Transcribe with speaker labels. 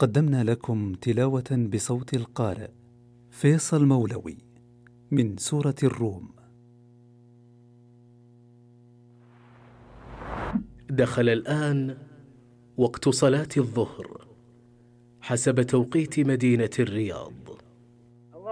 Speaker 1: قدمنا لكم تلاوة بصوت القارئ فيصل مولوي من سورة الروم.
Speaker 2: دخل الآن وقت صلاة الظهر حسب توقيت مدينة الرياض.